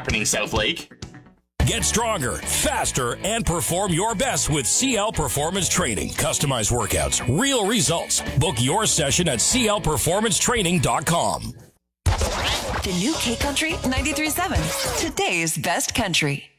happening, South Lake. Get stronger, faster, and perform your best with CL Performance Training. Customized workouts, real results. Book your session at clperformancetraining.com. The new K Country 93.7. Today's best country.